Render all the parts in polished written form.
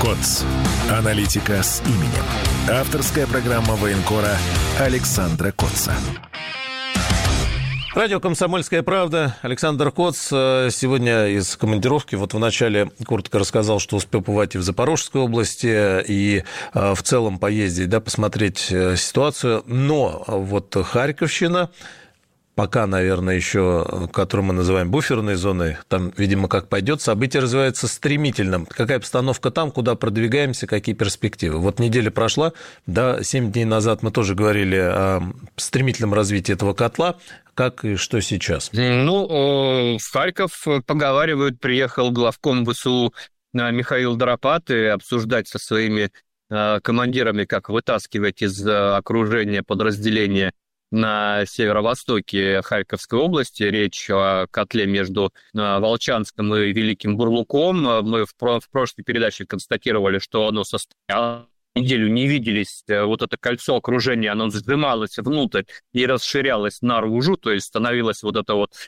КОЦ. Аналитика с именем. Авторская программа военкора Александра Котца. Радио «Комсомольская правда». Александр Котц сегодня из командировки. Вот вначале коротко рассказал, что успел побывать и в Запорожской области, и в целом поездить, да, посмотреть ситуацию. Но вот Харьковщина, пока, наверное, еще, которую мы называем буферной зоной, там, видимо, как пойдет, события развиваются стремительно. Какая обстановка там, куда продвигаемся, какие перспективы? Вот неделя прошла, да, 7 дней назад мы тоже говорили о стремительном развитии этого котла. Как и что сейчас? В Харьков, поговаривают, приехал главком ВСУ Михаил Доропаты обсуждать со своими командирами, как вытаскивать из окружения подразделения на северо-востоке Харьковской области. Речь о котле между Волчанском и Великим Бурлуком. Мы в прошлой передаче констатировали, что оно состояло. Неделю не виделись, вот это кольцо окружения, оно сжималось внутрь и расширялось наружу, то есть становилась вот эта вот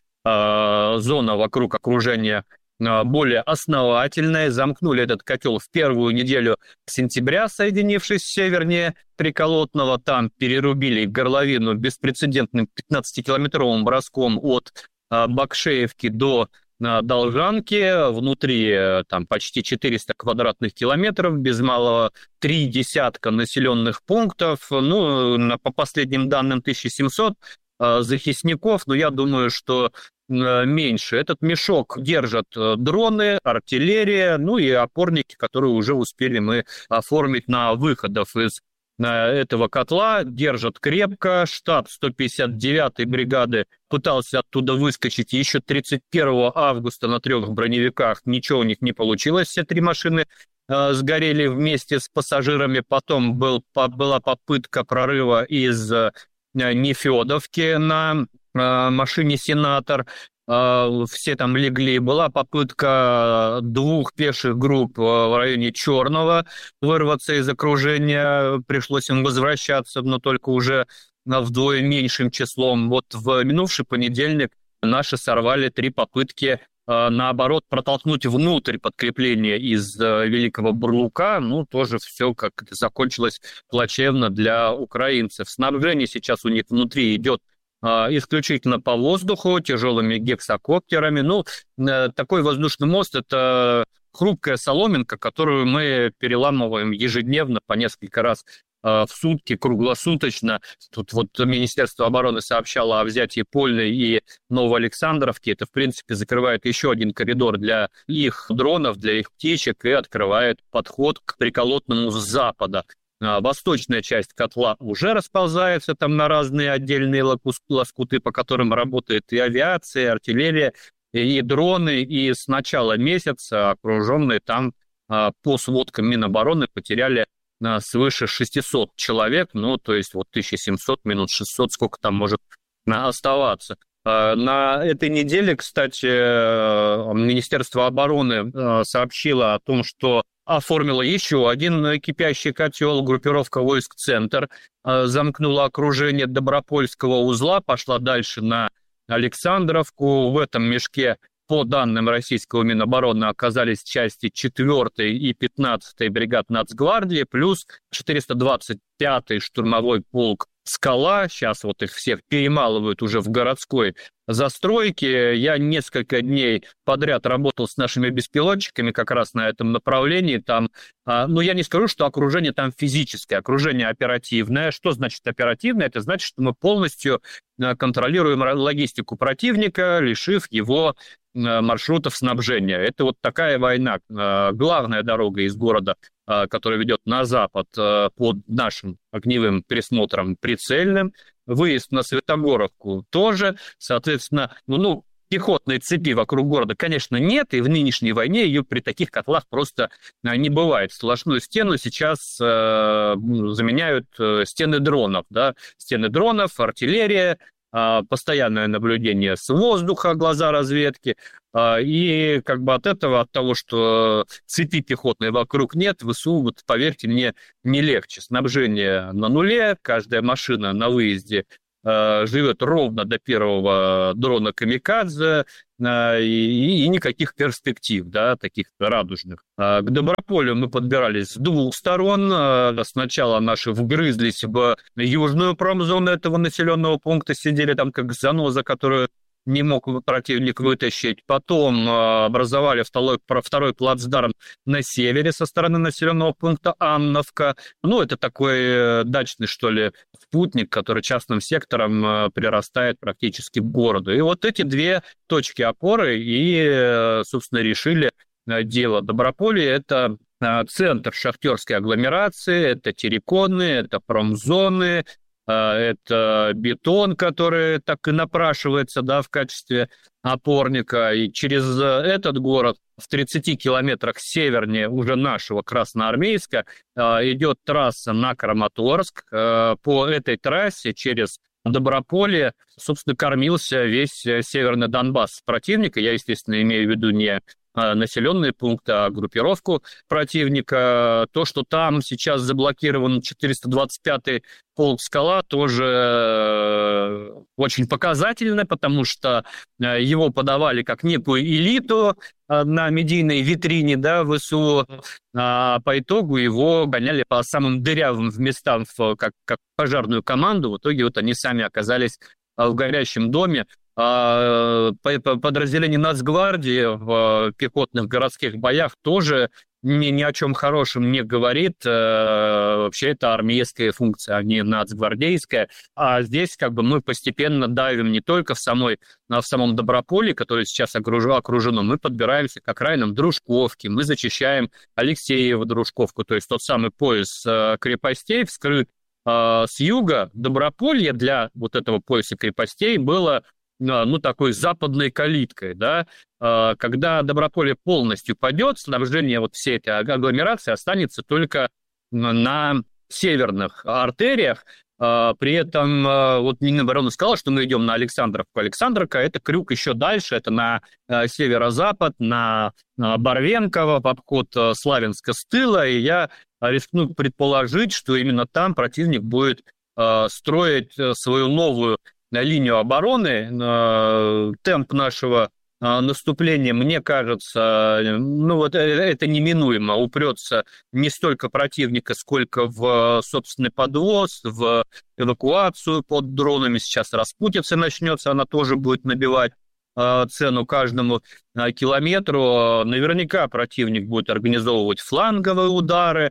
зона вокруг окружения более основательная. Замкнули этот котел в первую неделю сентября, соединившись севернее Триколотного. Там перерубили горловину беспрецедентным 15-километровым броском от Бакшеевки до Должанки. Внутри там почти 400 квадратных километров, без малого 3 десятка населенных пунктов. По последним данным 1700 захисников, но я думаю, что меньше. Этот мешок держат дроны, артиллерия, и опорники, которые уже успели мы оформить на выходов из этого котла. Держат крепко. Штаб 159-й бригады пытался оттуда выскочить еще 31 августа на 3 броневиках. Ничего у них не получилось. Все 3 машины сгорели вместе с пассажирами. Потом была попытка прорыва из Нефедовки на машине «Сенатор». Все там легли. Была попытка 2 пеших групп в районе Черного вырваться из окружения. Пришлось им возвращаться, но только уже вдвое меньшим числом. Вот в минувший понедельник наши сорвали 3 попытки, наоборот, протолкнуть внутрь подкрепления из Великого Бурлука. Тоже все как-то закончилось плачевно для украинцев. Снабжение сейчас у них внутри идет исключительно по воздуху, тяжелыми гексакоптерами. Такой воздушный мост – это хрупкая соломинка, которую мы переламываем ежедневно по несколько раз в сутки, круглосуточно. Тут вот Министерство обороны сообщало о взятии Польной и Новоалександровки. Это, в принципе, закрывает еще один коридор для их дронов, для их птичек и открывает подход к Триколотному с запада. Восточная часть котла уже расползается там на разные отдельные лоскуты, по которым работает и авиация, и артиллерия, и дроны. И с начала месяца окруженные там, по сводкам Минобороны, потеряли свыше 600 человек, то есть вот 1700 минус 600, сколько там может оставаться. На этой неделе, кстати, Министерство обороны сообщило о том, что оформила еще один кипящий котел. Группировка войск «Центр» замкнула окружение Добропольского узла, пошла дальше на Александровку. В этом мешке, по данным российского Минобороны, оказались части 4-й и 15-й бригад Нацгвардии, плюс 425-й штурмовой полк «Скала». Сейчас вот их всех перемалывают уже в городской застройке. Я несколько дней подряд работал с нашими беспилотчиками как раз на этом направлении. Там, я не скажу, что окружение там физическое, окружение оперативное. Что значит оперативное? Это значит, что мы полностью контролируем логистику противника, лишив его маршрутов снабжения. Это вот такая война. Главная дорога из города, которая ведет на запад, под нашим огневым присмотром прицельным. Выезд на Светогоровку тоже. Соответственно, пехотной цепи вокруг города, конечно, нет, и в нынешней войне ее при таких котлах просто не бывает. Сплошную стену сейчас заменяют стены дронов. Да? Стены дронов, артиллерия, постоянное наблюдение с воздуха, глаза разведки. И от этого, от того, что цепи пехотной вокруг нет, ВСУ, поверьте мне, не легче. Снабжение на нуле, каждая машина на выезде живет ровно до первого дрона «Камикадзе», и никаких перспектив, да, таких радужных. К Доброполю мы подбирались с двух сторон. Сначала наши вгрызлись в южную промзону этого населенного пункта, сидели там как заноза, которую не мог противник вытащить. Потом образовали второй плацдарм на севере со стороны населенного пункта Анновка. Это такой дачный, что ли, спутник, который частным сектором прирастает практически к городу. И вот эти две точки опоры и, собственно, решили дело. Доброполье – это центр шахтерской агломерации, это терриконы, это промзоны, это бетон, который так и напрашивается, да, в качестве опорника. И через этот город в 30 километрах севернее уже нашего Красноармейска идет трасса на Краматорск. По этой трассе через Доброполье, собственно, кормился весь северный Донбасс противника. Я, естественно, имею в виду не населенные пункты, а группировку противника. То, что там сейчас заблокирован 425-й полк «Скала», тоже очень показательно, потому что его подавали как некую элиту на медийной витрине, да, ВСУ, а по итогу его гоняли по самым дырявым местам как пожарную команду. В итоге вот они сами оказались в горящем доме. Подразделение Нацгвардии в пехотных городских боях тоже ни о чем хорошем не говорит. Вообще это армейская функция, а не нацгвардейская. А здесь мы постепенно давим не только в самом Доброполье, которое сейчас окружено, мы подбираемся к окраинам Дружковки, мы зачищаем Алексеево, Дружковку, то есть тот самый пояс крепостей вскрыт с юга. Доброполье для вот этого пояса крепостей было такой западной калиткой, да. Когда Доброполье полностью падет, снабжение всей этой агломерации останется только на северных артериях. При этом Нина Баронова сказала, что мы идем на Александровку. Александровка – это крюк еще дальше, это на северо-запад, на Барвенково, в обход Славянска с тыла, и я рискну предположить, что именно там противник будет строить свою новую линию обороны. Темп нашего наступления, мне кажется, это неминуемо упрется не столько противника, сколько в собственный подвоз, в эвакуацию под дронами. Сейчас распутица начнется, она тоже будет набивать цену каждому километру. Наверняка противник будет организовывать фланговые удары.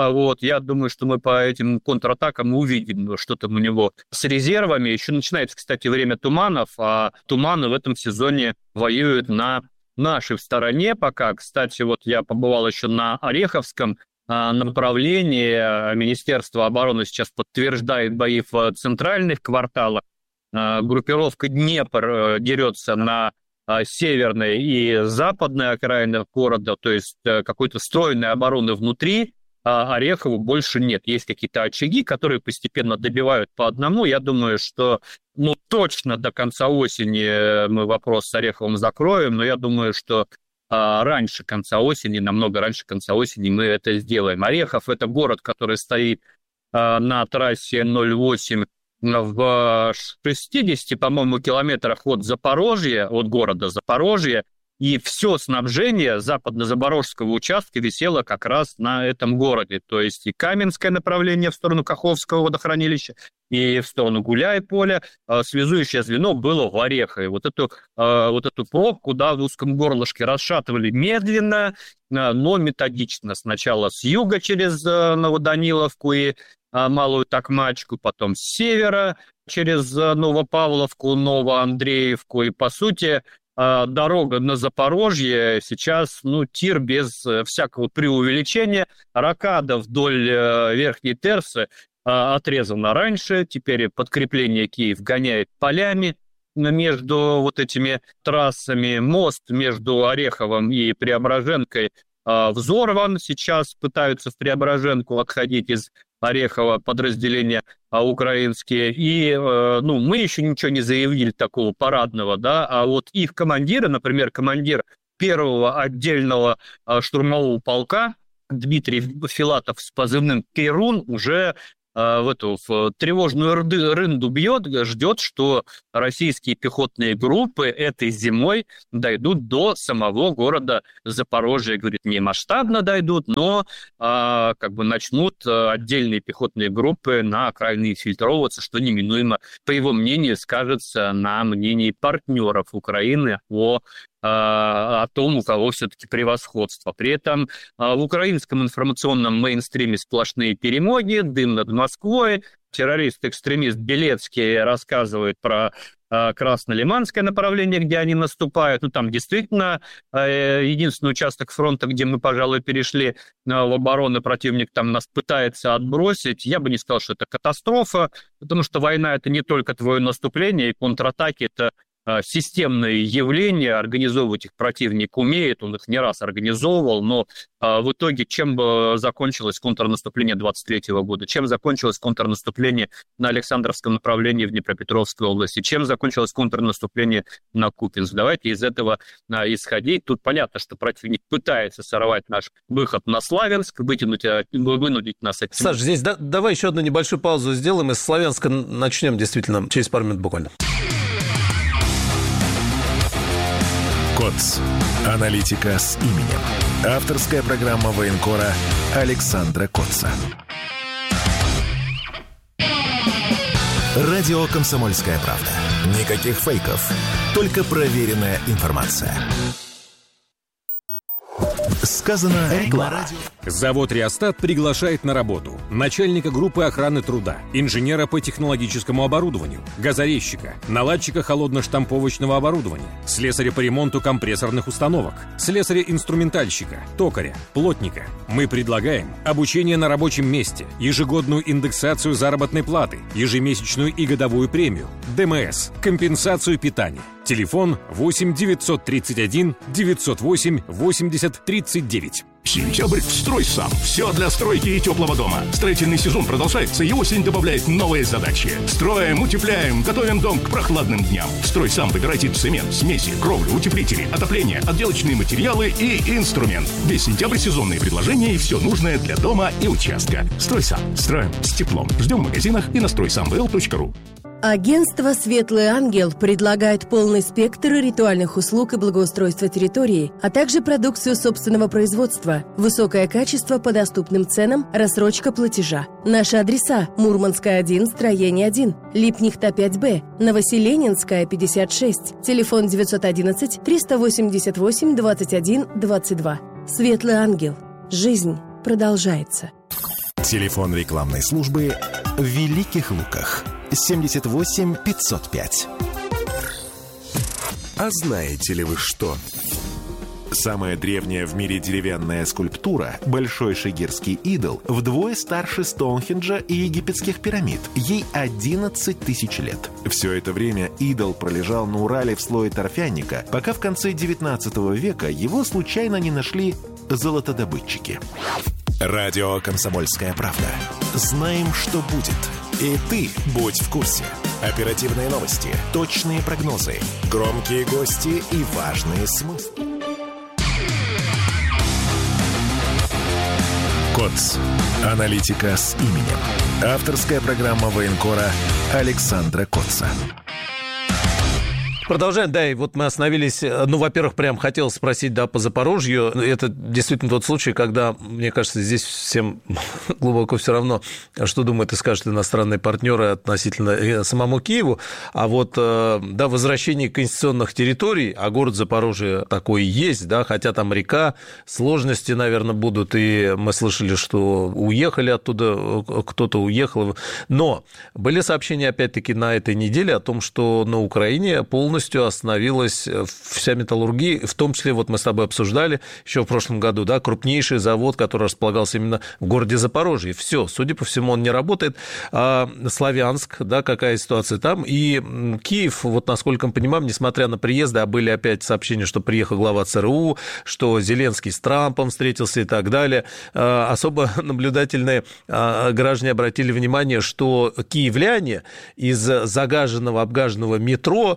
Я думаю, что мы по этим контратакам увидим, что там у него с резервами. Еще начинается, кстати, время туманов, а туманы в этом сезоне воюют на нашей стороне пока. Кстати, я побывал еще на Ореховском направлении. Министерство обороны сейчас подтверждает бои в центральных кварталах. Группировка Днепр дерется на северной и западной окраинах города, то есть какой-то стройной обороны внутри Орехову больше нет. Есть какие-то очаги, которые постепенно добивают по одному. Я думаю, что точно до конца осени мы вопрос с Ореховым закроем, но я думаю, что раньше конца осени, намного раньше конца осени мы это сделаем. Орехов – это город, который стоит на трассе 08 в 60, по-моему, километрах от Запорожья, от города Запорожье, и все снабжение западно-запорожского участка висело как раз на этом городе. То есть и Каменское направление в сторону Каховского водохранилища, и в сторону Гуляй-Поля. Связующее звено было в Орехове. Вот эту пробку, да, в узком горлышке расшатывали медленно, но методично. Сначала с юга через Новоданиловку и Малую Токмачку, потом с севера через Новопавловку, Новоандреевку. И, по сути, дорога на Запорожье сейчас, тир без всякого преувеличения. Рокада вдоль Верхней Терсы отрезана раньше, теперь подкрепление Киев гоняет полями между этими трассами. Мост между Ореховым и Преображенкой взорван. Сейчас пытаются в Преображенку отходить из Орехова подразделения украинские. И мы еще ничего не заявили такого парадного, да, а их командиры, например, командир первого отдельного штурмового полка Дмитрий Филатов с позывным «Перун» уже в тревожную рынду бьет, ждет, что российские пехотные группы этой зимой дойдут до самого города Запорожье. Говорит, не масштабно дойдут, но начнут отдельные пехотные группы на окраины фильтровываться, что неминуемо, по его мнению, скажется на мнении партнеров Украины о том, у кого все-таки превосходство. При этом в украинском информационном мейнстриме сплошные перемоги, дым над Москвой. Террорист-экстремист Белецкий рассказывает про Краснолиманское направление, где они наступают. Там действительно единственный участок фронта, где мы, пожалуй, перешли в оборону, противник там нас пытается отбросить. Я бы не сказал, что это катастрофа, потому что война – это не только твое наступление, и контратаки – это системное явление, организовывать их противник умеет, он их не раз организовывал, но в итоге чем закончилось контрнаступление 23 года, чем закончилось контрнаступление на Александровском направлении в Днепропетровской области, чем закончилось контрнаступление на Купинск. Давайте из этого исходить. Тут понятно, что противник пытается сорвать наш выход на Славянск, вынудить нас от... Саш, здесь давай еще одну небольшую паузу сделаем, и с Славянска начнем действительно через пару минут буквально. КОЦ. Аналитика с именем. Авторская программа военкора Александра Котца. Радио «Комсомольская правда». Никаких фейков, только проверенная информация. Сказано реклама. Завод «Реостат» приглашает на работу начальника группы охраны труда, инженера по технологическому оборудованию, газорезчика, наладчика холодно-штамповочного оборудования, слесаря по ремонту компрессорных установок, слесаря-инструментальщика, токаря, плотника. Мы предлагаем обучение на рабочем месте, ежегодную индексацию заработной платы, ежемесячную и годовую премию, ДМС, компенсацию питания. Телефон 8 931 908 80 39. Сентябрь в «Стройсам». Все для стройки и теплого дома. Строительный сезон продолжается, и осень добавляет новые задачи. Строим, утепляем, готовим дом к прохладным дням. «Стройсам» выбирайте цемент, смеси, кровлю, утеплители, отопление, отделочные материалы и инструмент. Весь сентябрь сезонные предложения и все нужное для дома и участка. «Стройсам». Строим с теплом. Ждем в магазинах и на стройсамвл.ру. Агентство «Светлый ангел» предлагает полный спектр ритуальных услуг и благоустройства территории, а также продукцию собственного производства, высокое качество по доступным ценам, рассрочка платежа. Наши адреса: Мурманская, 1, строение 1, Липнихта, 5Б, Новоселенинская, 56, телефон 911 388 21 22. «Светлый ангел». Жизнь продолжается. Телефон рекламной службы в Великих Луках. 78 505. А знаете ли вы что? Самая древняя в мире деревянная скульптура, Большой шигирский идол, вдвое старше Стоунхенджа и египетских пирамид. Ей 11 тысяч лет. Все это время идол пролежал на Урале в слое торфяника, пока в конце 19 века его случайно не нашли золотодобытчики. Радио «Комсомольская правда». Знаем, что будет. И ты будь в курсе. Оперативные новости, точные прогнозы, громкие гости и важные смыслы. КОЦ. Аналитика с именем. Авторская программа военкора Александра Котца. Продолжаем, да, и вот мы остановились, во-первых, прям хотел спросить, по Запорожью, это действительно тот случай, когда, мне кажется, здесь всем глубоко все равно, что думают и скажут иностранные партнеры относительно самому Киеву, а вот, возвращение конституционных территорий, а город Запорожье такой и есть, хотя там река, сложности, наверное, будут, и мы слышали, что уехали оттуда, кто-то уехал, но были сообщения, опять-таки, на этой неделе о том, что на Украине полностью остановилась вся металлургия, в том числе, вот мы с тобой обсуждали еще в прошлом году, крупнейший завод, который располагался именно в городе Запорожье. Все, судя по всему, он не работает. А Славянск, какая ситуация там? И Киев, вот насколько мы понимаем, несмотря на приезды, а были опять сообщения, что приехал глава ЦРУ, что Зеленский с Трампом встретился и так далее, особо наблюдательные граждане обратили внимание, что киевляне из загаженного, обгаженного метро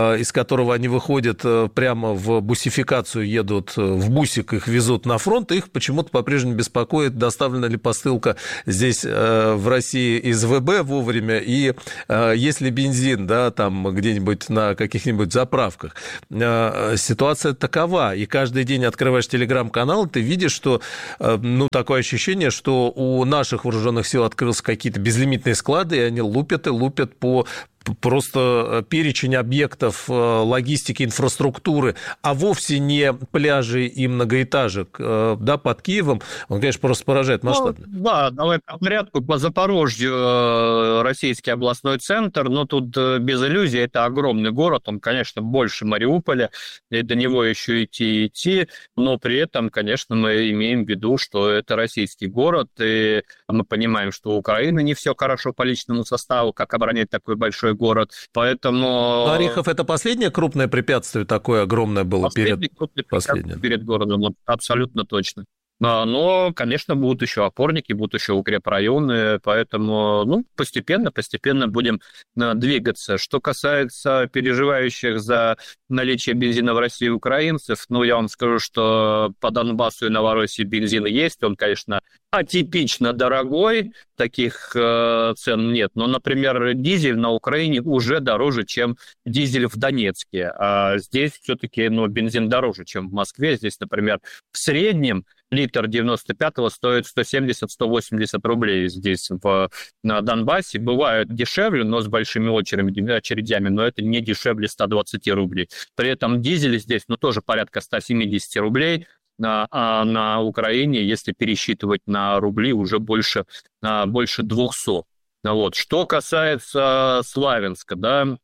из которого они выходят прямо в бусификацию, едут в бусик, их везут на фронт, их почему-то по-прежнему беспокоит, доставлена ли посылка здесь в России из ВБ вовремя, и есть ли бензин, да, там где-нибудь на каких-нибудь заправках. Ситуация такова, и каждый день открываешь телеграм-канал, ты видишь, что, ну, такое ощущение, что у наших вооруженных сил открылись какие-то безлимитные склады, и они лупят и лупят по просто перечень объектов логистики, инфраструктуры, а вовсе не пляжей и многоэтажек, да, под Киевом, он, конечно, просто поражает масштабно. Ну, да, давай по порядку. По Запорожью российский областной центр, но тут без иллюзий, это огромный город, он, конечно, больше Мариуполя, и до него еще идти, но при этом, конечно, мы имеем в виду, что это российский город, и мы понимаем, что у Украины не все хорошо по личному составу, как оборонять такой большой город, поэтому... Орехов — это последнее крупное препятствие такое огромное было перед городом, абсолютно точно. Но, конечно, будут еще опорники, будут еще укрепрайоны, поэтому, ну, постепенно будем двигаться. Что касается переживающих за наличие бензина в России украинцев, ну, я вам скажу, что по Донбассу и Новороссии бензин есть, он, конечно, атипично дорогой, таких цен нет, но, например, дизель на Украине уже дороже, чем дизель в Донецке, а здесь все-таки, ну, бензин дороже, чем в Москве, здесь, например, в среднем литр 95-го стоит 170-180 рублей здесь на Донбассе. Бывают дешевле, но с большими очередями, но это не дешевле 120 рублей. При этом дизель здесь, ну, тоже порядка 170 рублей, а на Украине, если пересчитывать на рубли, уже больше 200. Вот. Что касается Славянска, да,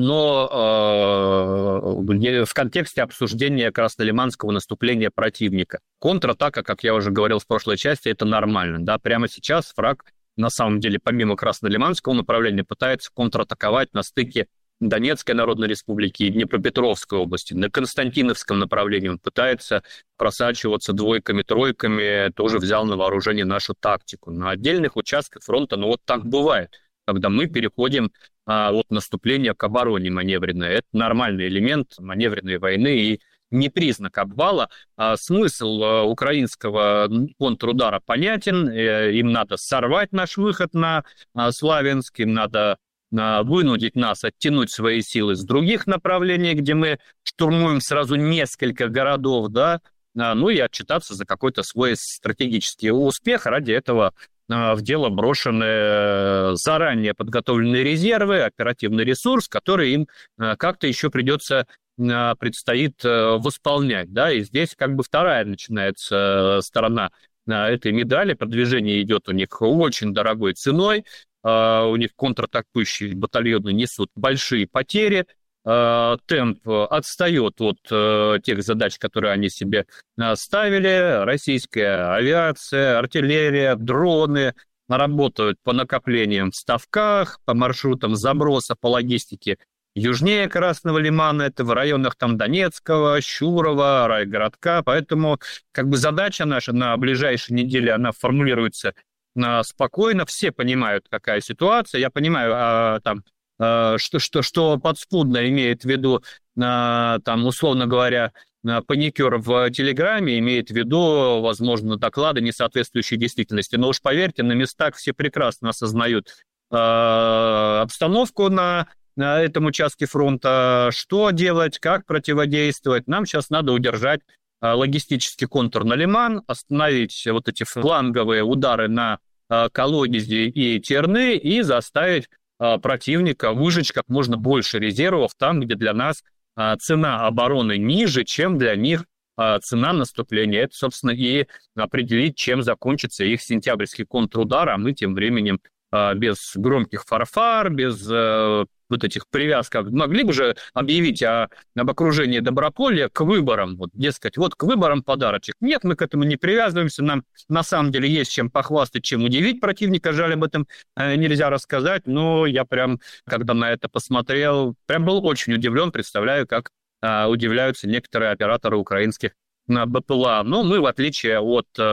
но в контексте обсуждения краснолиманского наступления противника. Контратака, как я уже говорил в прошлой части, это нормально. Да? Прямо сейчас враг, на самом деле, помимо краснолиманского направления, пытается контратаковать на стыке Донецкой Народной Республики и Днепропетровской области. На Константиновском направлении он пытается просачиваться двойками, тройками, тоже взял на вооружение нашу тактику. На отдельных участках фронта, ну вот так бывает, когда мы переходим от наступления к обороне маневренной. Это нормальный элемент маневренной войны и не признак обвала. Смысл украинского контрудара понятен. Им надо сорвать наш выход на Славянск, им надо вынудить нас оттянуть свои силы с других направлений, где мы штурмуем сразу несколько городов, да, ну и отчитаться за какой-то свой стратегический успех. Ради этого в дело брошены заранее подготовленные резервы, оперативный ресурс, который им как-то еще предстоит восполнять. Да? И здесь как бы вторая начинается сторона этой медали. Продвижение идет у них очень дорогой ценой, у них контратакующие батальоны несут большие потери, темп отстает от тех задач, которые они себе ставили. Российская авиация, артиллерия, дроны работают по накоплениям в ставках, по маршрутам заброса, по логистике южнее Красного Лимана, это в районах там Донецкого, Щурова, райгородка. Поэтому как бы задача наша на ближайшей неделе, она формулируется спокойно. Все понимают, какая ситуация. Я понимаю, что подспудно имеет в виду, там, условно говоря, паникер в Телеграме, имеет в виду, возможно, доклады, не соответствующие действительности. Но уж поверьте, на местах все прекрасно осознают обстановку на этом участке фронта, что делать, как противодействовать. Нам сейчас надо удержать логистический контур на Лиман, остановить вот эти фланговые удары на Колодези и Терны и заставить противника выжечь как можно больше резервов там, где для нас цена обороны ниже, чем для них цена наступления. Это, собственно, и определить, чем закончится их сентябрьский контрудар, а мы тем временем без громких фарфар, без вот этих привязков, могли бы же объявить об окружении Доброполья к выборам. Вот, дескать, вот к выборам подарочек. Нет, мы к этому не привязываемся, нам на самом деле есть чем похвастать, чем удивить противника, жаль, об этом нельзя рассказать, но я прям, когда на это посмотрел, прям был очень удивлен, представляю, как удивляются некоторые операторы украинских БПЛА. Но мы, в отличие от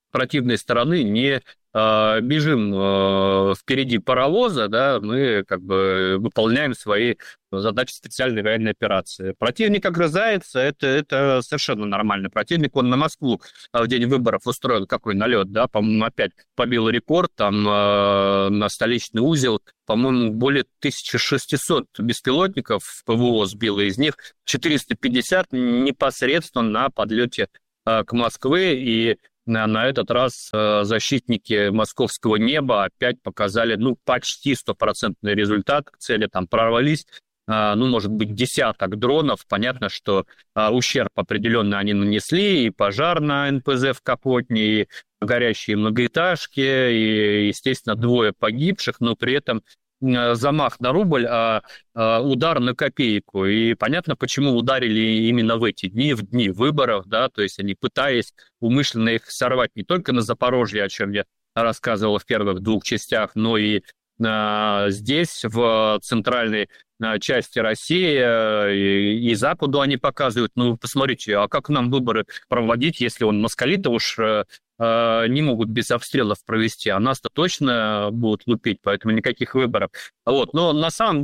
противной стороны не бежим впереди паровоза, да, мы как бы выполняем свои задачи специальной военной операции. Противник огрызается, это совершенно нормально. Противник, он на Москву в день выборов устроил какой налет, да, по-моему, опять побил рекорд, там на столичный узел, по-моему, более 1600 беспилотников ПВО сбило, из них 450 непосредственно на подлете к Москве, и на этот раз защитники московского неба опять показали, почти стопроцентный результат. К цели там прорвались, может быть, десяток дронов. Понятно, что ущерб определенно они нанесли, и пожар на НПЗ в Капотне, и горящие многоэтажки, и, естественно, 2 погибших, но при этом замах на рубль, а удар на копейку. И понятно, почему ударили именно в эти дни, в дни выборов, да, то есть они пытаясь умышленно их сорвать не только на Запорожье, о чем я рассказывал в первых 2 частях, но и здесь, в центральной части России, и Западу они показывают, посмотрите, а как нам выборы проводить, если москали-то уж не могут без обстрелов провести, а нас-то точно будут лупить, поэтому никаких выборов. Но на самом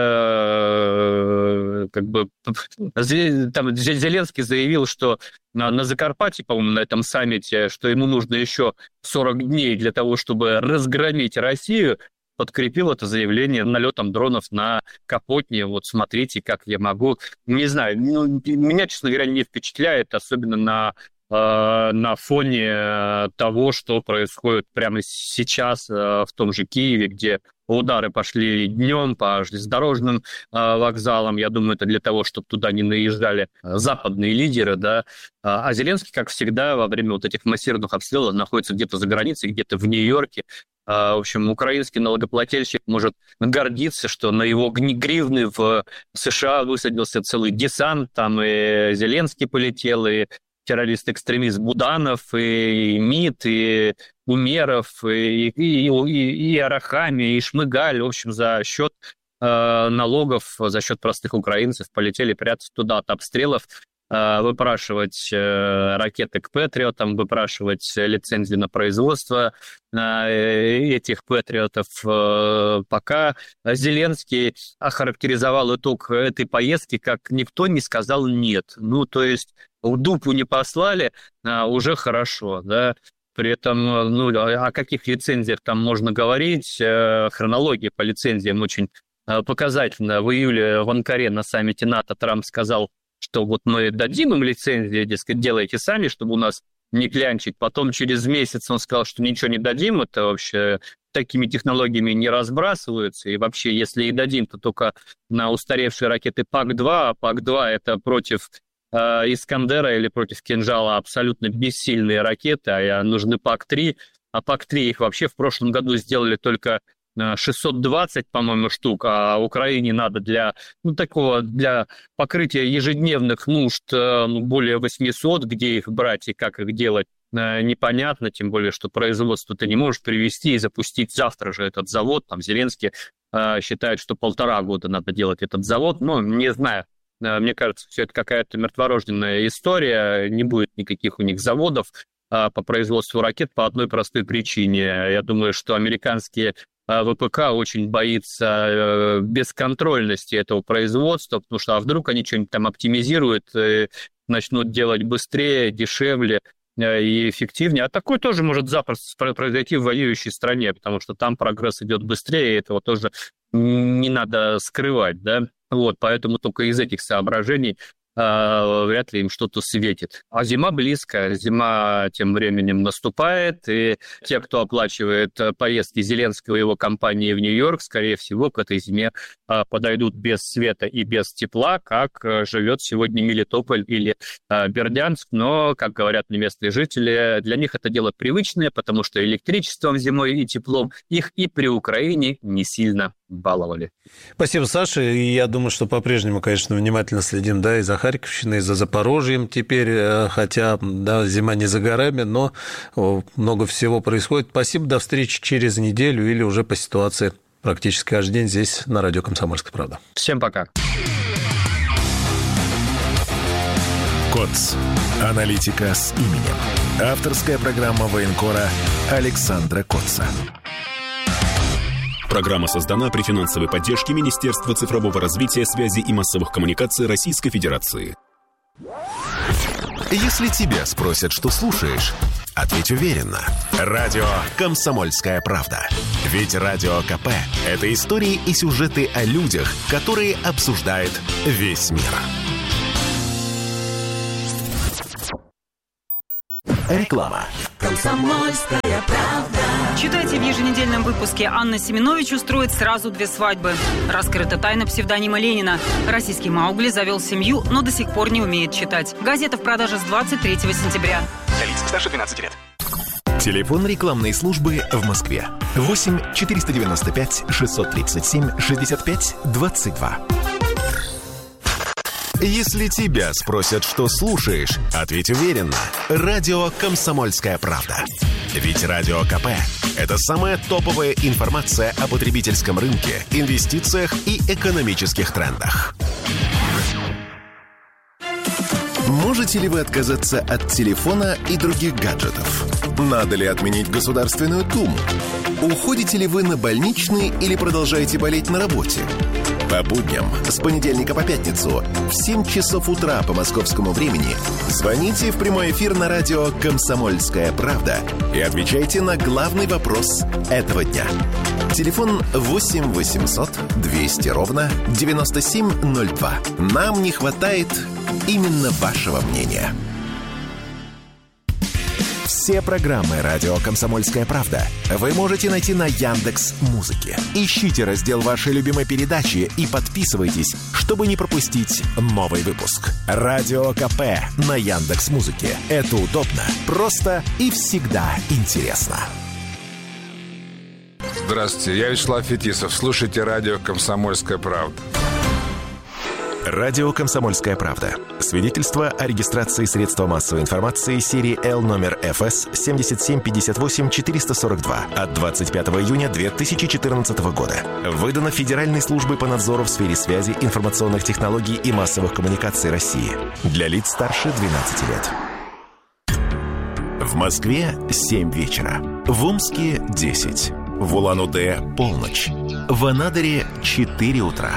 деле, там Зеленский заявил, что на Закарпатье, по-моему, на этом саммите, что ему нужно еще 40 дней для того, чтобы разгромить Россию, подкрепил это заявление налетом дронов на Капотне. Вот смотрите, как я могу. Не знаю, меня, честно говоря, не впечатляет, особенно на фоне того, что происходит прямо сейчас в том же Киеве, где удары пошли днем по железнодорожным вокзалам. Я думаю, это для того, чтобы туда не наезжали западные лидеры, да. А Зеленский, как всегда, во время вот этих массированных обстрелов находится где-то за границей, где-то в Нью-Йорке. В общем, украинский налогоплательщик может гордиться, что на его гривны в США высадился целый десант, там и Зеленский полетел, и террорист-экстремист Буданов, и МИД, и Умеров, и Арахами, и Шмыгаль. В общем, за счет налогов, за счет простых украинцев полетели прятаться туда от обстрелов, выпрашивать ракеты к Патриотам, выпрашивать лицензию на производство этих Патриотов. Пока Зеленский охарактеризовал итог этой поездки, как никто не сказал «нет». То есть в дупу не послали, уже хорошо, да. При этом, о каких лицензиях там можно говорить, хронология по лицензиям очень показательна. В июле в Анкаре на саммите НАТО Трамп сказал, что вот мы дадим им лицензию, дескать, делайте сами, чтобы у нас не клянчить. Потом через месяц он сказал, что ничего не дадим, это вообще такими технологиями не разбрасываются. И вообще, если и дадим, то только на устаревшие ракеты ПАК-2, а ПАК-2 это против Искандера или против Кинжала абсолютно бессильные ракеты, а нужны ПАК-3. А ПАК-3 их вообще в прошлом году сделали только 620, по-моему, штук, а Украине надо для покрытия ежедневных нужд более 800, где их брать и как их делать, непонятно, тем более, что производство ты не можешь привести и запустить завтра же этот завод. Там Зеленский считает, что 1,5 года надо делать этот завод, не знаю. Мне кажется, все это какая-то мертворожденная история, не будет никаких у них заводов по производству ракет по одной простой причине. Я думаю, что американские ВПК очень боится бесконтрольности этого производства, потому что вдруг они что-нибудь там оптимизируют, начнут делать быстрее, дешевле и эффективнее. А такое тоже может запросто произойти в воюющей стране, потому что там прогресс идет быстрее, и этого тоже не надо скрывать, да. Поэтому только из этих соображений вряд ли им что-то светит. А зима близко, зима тем временем наступает, и те, кто оплачивает поездки Зеленского и его компании в Нью-Йорк, скорее всего, к этой зиме подойдут без света и без тепла, как живет сегодня Мелитополь или Бердянск. Но, как говорят местные жители, для них это дело привычное, потому что электричеством зимой и теплом их и при Украине не сильно баловали. Спасибо, Саша. И я думаю, что по-прежнему, конечно, внимательно следим, и за Харьковщиной, и за Запорожьем теперь, хотя, зима не за горами, но много всего происходит. Спасибо, до встречи через неделю или уже по ситуации практически каждый день здесь на радио «Комсомольская правда». Всем пока. Коц. Аналитика с именем. Авторская программа военкора Александра Котца. Программа создана при финансовой поддержке Министерства цифрового развития, связи и массовых коммуникаций Российской Федерации. Если тебя спросят, что слушаешь, ответь уверенно. Радио «Комсомольская правда». Ведь Радио КП – это истории и сюжеты о людях, которые обсуждает весь мир. Реклама. «Комсомольская правда». Читайте в еженедельном выпуске. Анна Семенович устроит сразу 2 свадьбы. Раскрыта тайна псевдонима Ленина. Российский Маугли завел семью, но до сих пор не умеет читать. Газета в продаже с 23 сентября. Для лиц старше 12 лет. Телефон рекламной службы в Москве. 8 495 637 65 22. Если тебя спросят, что слушаешь, ответь уверенно. Радио «Комсомольская правда». Ведь Радио КП – это самая топовая информация о потребительском рынке, инвестициях и экономических трендах. Можете ли вы отказаться от телефона и других гаджетов? Надо ли отменить Государственную Думу? Уходите ли вы на больничный или продолжаете болеть на работе? По будням с понедельника по пятницу в 7 часов утра по московскому времени звоните в прямой эфир на радио «Комсомольская правда» и отвечайте на главный вопрос этого дня. Телефон 8 800 200 ровно 9702. Нам не хватает именно вашего мнения. Все программы «Радио Комсомольская правда» вы можете найти на Яндекс.Музыке. Ищите раздел вашей любимой передачи и подписывайтесь, чтобы не пропустить новый выпуск. «Радио КП» на Яндекс.Музыке. Это удобно, просто и всегда интересно. Здравствуйте, я Вячеслав Фетисов. Слушайте радио «Комсомольская правда». Радио «Комсомольская правда». Свидетельство о регистрации средства массовой информации серии Л номер ФС 7758-442 от 25 июня 2014 года. Выдано Федеральной службой по надзору в сфере связи, информационных технологий и массовых коммуникаций России. Для лиц старше 12 лет. В Москве 7 вечера. В Омске 10. В Улан-Удэ полночь. В Анадыре 4 утра.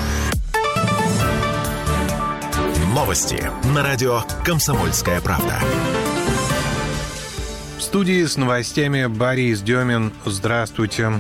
Новости на радио «Комсомольская правда». В студии с новостями Борис Демин. Здравствуйте.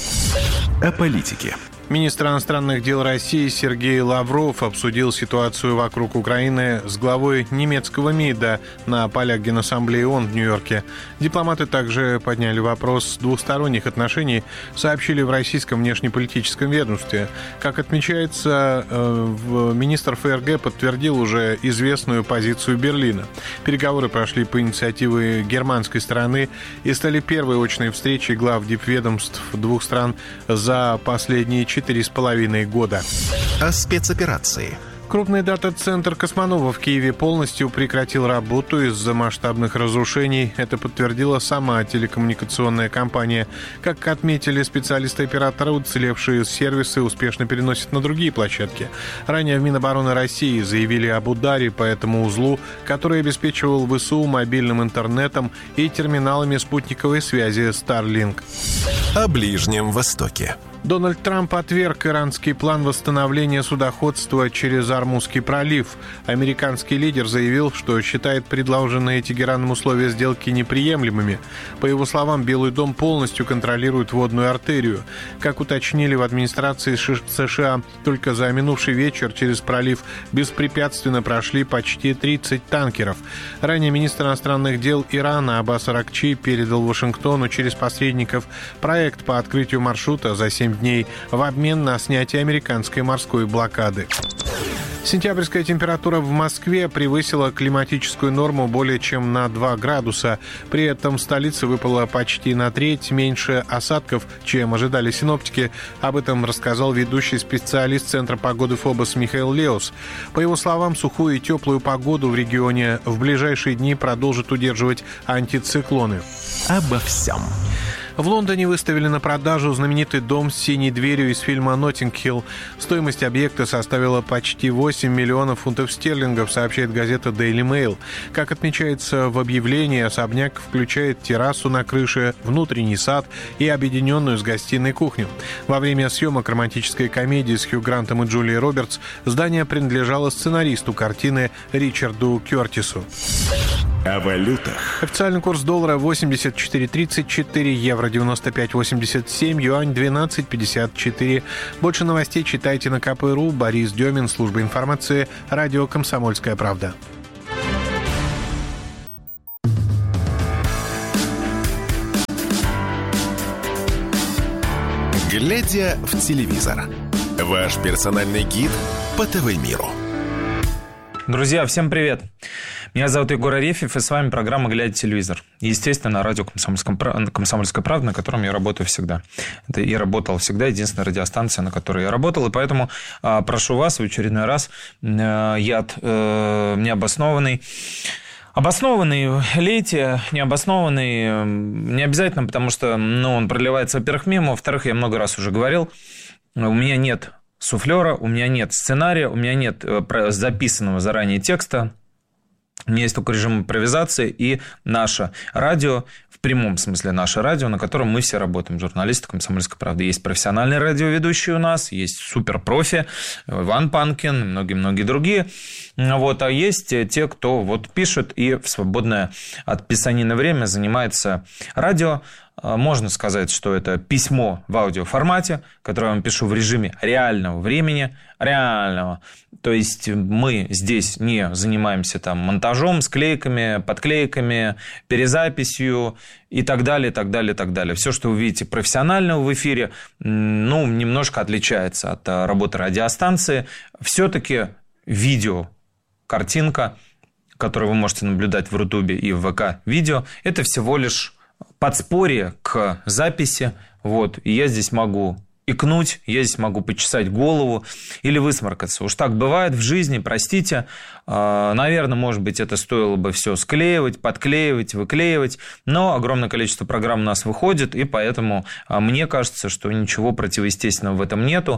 О политике. Министр иностранных дел России Сергей Лавров обсудил ситуацию вокруг Украины с главой немецкого МИДа на полях Генассамблеи ООН в Нью-Йорке. Дипломаты также подняли вопрос двусторонних отношений, сообщили в российском внешнеполитическом ведомстве. Как отмечается, министр ФРГ подтвердил уже известную позицию Берлина. Переговоры прошли по инициативе германской стороны и стали первой очной встречей глав дипведомств двух стран за последние 4,5 года. О спецоперации. Крупный дата-центр Космонова в Киеве полностью прекратил работу из-за масштабных разрушений. Это подтвердила сама телекоммуникационная компания. Как отметили специалисты оператора, уцелевшие сервисы успешно переносят на другие площадки. Ранее в Минобороны России заявили об ударе по этому узлу, который обеспечивал ВСУ мобильным интернетом и терминалами спутниковой связи Starlink. О Ближнем Востоке. Дональд Трамп отверг иранский план восстановления судоходства через Ормузский пролив. Американский лидер заявил, что считает предложенные Тегераном условия сделки неприемлемыми. По его словам, Белый дом полностью контролирует водную артерию. Как уточнили в администрации США, только за минувший вечер через пролив беспрепятственно прошли почти 30 танкеров. Ранее министр иностранных дел Ирана Аббас Аракчи передал Вашингтону через посредников проект по открытию маршрута за 7 дней в обмен на снятие американской морской блокады. Сентябрьская температура в Москве превысила климатическую норму более чем на 2 градуса. При этом в столице выпало почти на треть меньше осадков, чем ожидали синоптики. Об этом рассказал ведущий специалист Центра погоды ФОБОС Михаил Леус. По его словам, сухую и теплую погоду в регионе в ближайшие дни продолжат удерживать антициклоны. Обо всем. В Лондоне выставили на продажу знаменитый дом с синей дверью из фильма «Ноттинг-Хилл». Стоимость объекта составила почти 8 миллионов фунтов стерлингов, сообщает газета Daily Mail. Как отмечается в объявлении, особняк включает террасу на крыше, внутренний сад и объединенную с гостиной кухню. Во время съемок романтической комедии с Хью Грантом и Джулией Робертс здание принадлежало сценаристу картины Ричарду Кёртису. О валютах. Официальный курс доллара 84.34, евро 95.87, юань 12.54. Больше новостей читайте на kp.ru. Борис Демин, служба информации, радио «Комсомольская правда». Глядя в телевизор. Ваш персональный гид по ТВ-миру. Друзья, всем привет! Меня зовут Егор Арефьев, и с вами программа «Глядя в телевизор». Естественно, радио «Комсомольская правда», на котором я работаю всегда. Это и работал всегда, единственная радиостанция, на которой я работал. И поэтому прошу вас в очередной раз яд необоснованный. Обоснованный лейте, необоснованный не обязательно, потому что он проливается, во-первых, мимо, во-вторых, я много раз уже говорил, у меня нет суфлера, у меня нет сценария, у меня нет записанного заранее текста. У меня есть только режим импровизации и наше радио, в прямом смысле наше радио, на котором мы все работаем, журналисты «Комсомольской правды». Есть профессиональные радиоведущие у нас, есть суперпрофи, Иван Панкин, многие-многие другие. А есть те, кто пишет и в свободное от писанины время занимается радио. Можно сказать, что это письмо в аудиоформате, которое я вам пишу в режиме реального времени, реального. То есть мы здесь не занимаемся монтажом, склейками, подклейками, перезаписью и так далее, так далее, так далее. Все, что вы видите профессионального в эфире, немножко отличается от работы радиостанции. Все-таки видео, картинка, которую вы можете наблюдать в Рутубе и в ВК-видео, это всего лишь подспорье к записи, и я здесь могу икнуть, я здесь могу почесать голову или высморкаться. Уж так бывает в жизни, простите. Наверное, может быть, это стоило бы все склеивать, подклеивать, выклеивать, но огромное количество программ у нас выходит, и поэтому мне кажется, что ничего противоестественного в этом нету,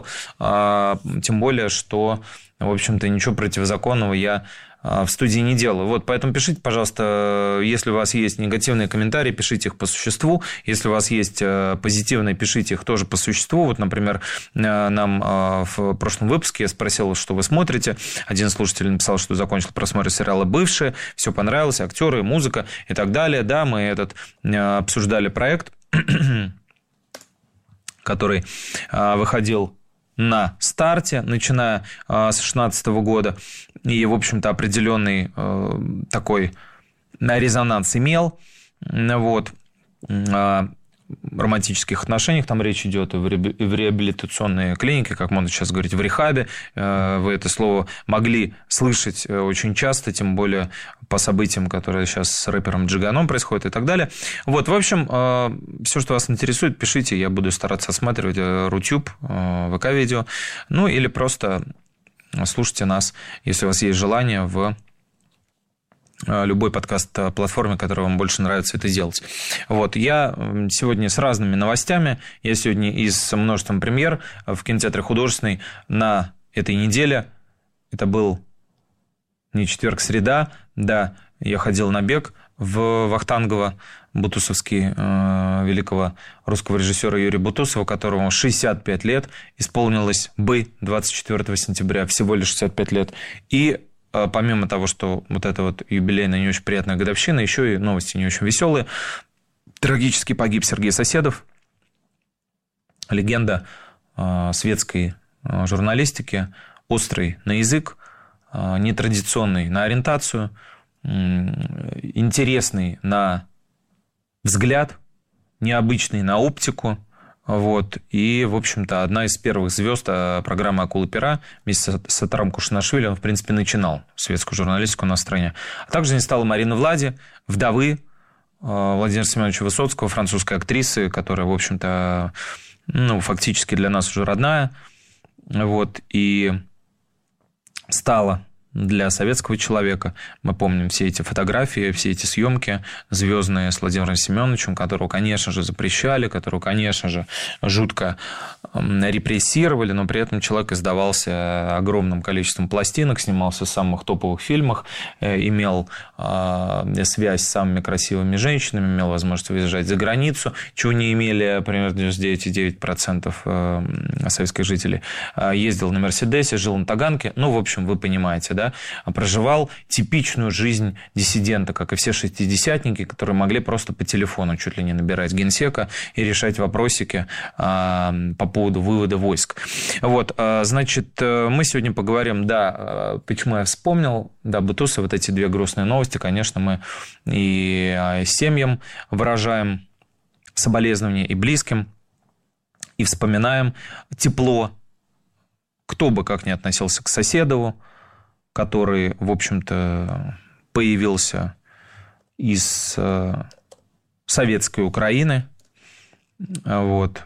тем более, что, в общем-то, ничего противозаконного я в студии не делаю. Поэтому пишите, пожалуйста, если у вас есть негативные комментарии, пишите их по существу. Если у вас есть позитивные, пишите их тоже по существу. Например, нам в прошлом выпуске я спросил, что вы смотрите. Один слушатель написал, что закончил просмотр сериала «Бывшие», все понравилось, актеры, музыка и так далее. Да, мы обсуждали проект, который выходил на старте, начиная с 2016 года, и, в общем-то, определенный такой резонанс имел. О романтических отношениях там речь идет, в реабилитационной клинике, как можно сейчас говорить, в рехабе. Вы это слово могли слышать очень часто, тем более по событиям, которые сейчас с рэпером Джиганом происходят и так далее. В общем, все, что вас интересует, пишите, я буду стараться осматривать Рутюб, ВК-видео, или просто слушайте нас, если у вас есть желание, в любой подкаст-платформе, которая вам больше нравится это делать. Я сегодня с разными новостями. Я сегодня и с множеством премьер в кинотеатре «Художественный» на этой неделе. Это был не четверг, среда. Да, я ходил на бег в Вахтангово, Бутусовский, великого русского режиссера Юрия Бутусова, которому 65 лет, исполнилось 24 сентября, всего лишь 65 лет. И помимо того, что это юбилейная не очень приятная годовщина, еще и новости не очень веселые. Трагически погиб Сергей Соседов, легенда светской журналистики, острый на язык, нетрадиционный на ориентацию, интересный на взгляд, необычный на оптику. И, в общем-то, одна из первых звезд программы «Акулы-пера» вместе с Сатаром Кушанашвили, он, в принципе, начинал светскую журналистику на стране. А также не стала Марина Влади, вдовы Владимира Семеновича Высоцкого, французской актрисы, которая, в общем-то, фактически для нас уже родная. И стала для советского человека. Мы помним все эти фотографии, все эти съемки звездные с Владимиром Семеновичем, которого, конечно же, запрещали, которого, конечно же, жутко репрессировали, но при этом человек издавался огромным количеством пластинок, снимался в самых топовых фильмах, имел связь с самыми красивыми женщинами, имел возможность выезжать за границу, чего не имели примерно 99,9% советских жителей. Ездил на Мерседесе, жил на Таганке, ну, в общем, вы понимаете, да, проживал типичную жизнь диссидента, как и все шестидесятники, которые могли просто по телефону чуть ли не набирать генсека и решать вопросики по поводу вывода войск. Вот, значит, мы сегодня поговорим, да, почему я вспомнил, да, Бутусов, вот эти две грустные новости, конечно, мы и семьям выражаем соболезнования, и близким, и вспоминаем тепло, кто бы как ни относился к Соседову, который, в общем-то, появился из советской Украины, вот.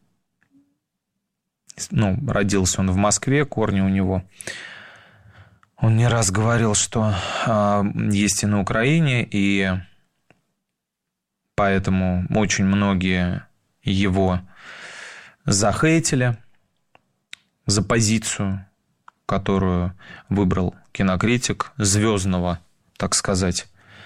Ну, родился он в Москве, корни у него. Он не раз говорил, что есть и на Украине, и поэтому очень многие его захейтили за позицию, которую выбрал кинокритик звездного, так сказать,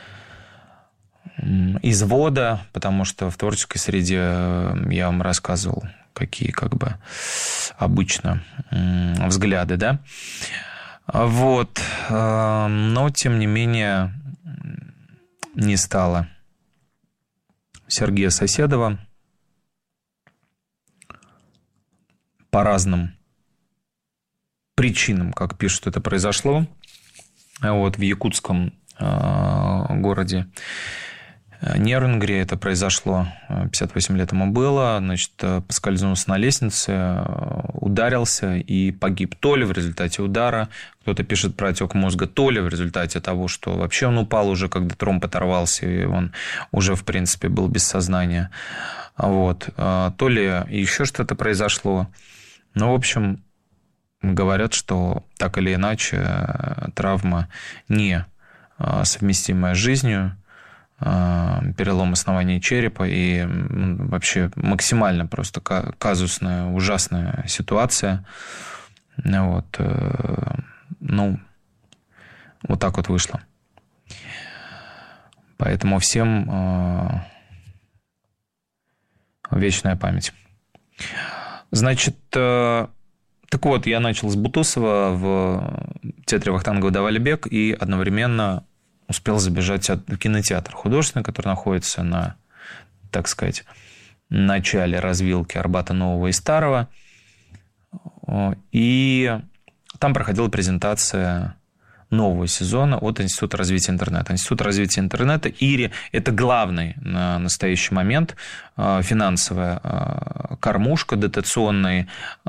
извода, потому что в творческой среде я вам рассказывал, какие как бы обычно взгляды, да. Вот. Но, тем не менее, не стало Сергея Соседова по разным причинам, как пишут, это произошло. Вот в якутском городе Нерюнгри это произошло, 58 лет ему было, значит, поскользнулся на лестнице, ударился и погиб то ли в результате удара, кто-то пишет про отек мозга, то ли в результате того, что вообще он упал уже, когда тромб оторвался, и он уже, в принципе, был без сознания, вот, то ли еще что-то произошло. Ну, в общем, говорят, что так или иначе травма не совместимая с жизнью, перелом основания черепа и вообще максимально просто казусная, ужасная ситуация. Вот. Ну, вот так вот вышло. Поэтому всем вечная память. Значит, так вот, я начал с Бутусова в театре Вахтангова давали бег и одновременно успел забежать в кинотеатр художественный, который находится на, так сказать, начале развилки Арбата Нового и Старого. И там проходила презентация нового сезона от Института развития интернета. Институт развития интернета, ИРИ, это главный на настоящий момент финансовая кормушка, дотационная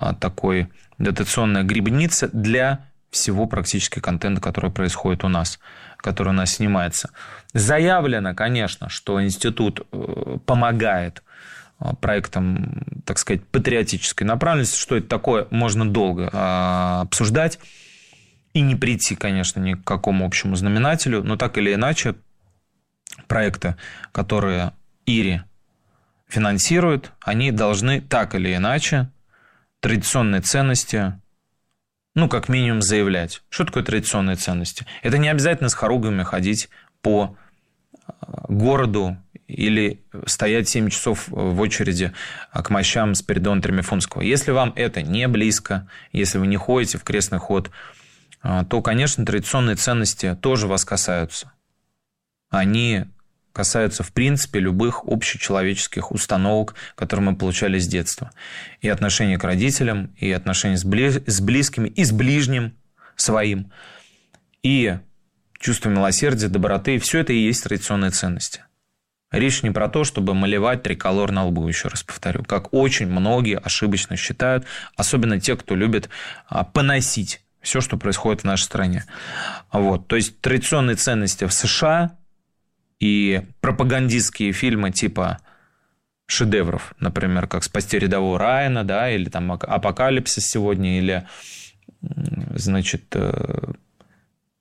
грибница для всего практически контента, который происходит у нас, который у нас снимается. Заявлено, конечно, что институт помогает проектам, так сказать, патриотической направленности. Что это такое, можно долго обсуждать и не прийти, конечно, ни к какому общему знаменателю, но так или иначе проекты, которые ИРИ финансирует, они должны так или иначе традиционные ценности, ну, как минимум, заявлять. Что такое традиционные ценности? Это не обязательно с хоругвями ходить по городу или стоять 7 часов в очереди к мощам Спиридона Тремифунского. Если вам это не близко, если вы не ходите в крестный ход, то, конечно, традиционные ценности тоже вас касаются. Они касаются, в принципе, любых общечеловеческих установок, которые мы получали с детства. И отношение к родителям, и отношение с близкими, и с ближним своим, и чувство милосердия, доброты. Все это и есть традиционные ценности. Речь не про то, чтобы малевать триколор на лбу, еще раз повторю, как очень многие ошибочно считают, особенно те, кто любит поносить все, что происходит в нашей стране. Вот. То есть традиционные ценности в США и пропагандистские фильмы типа шедевров, например, как «Спасти рядового Райана», да, или там «Апокалипсис» сегодня, или, значит,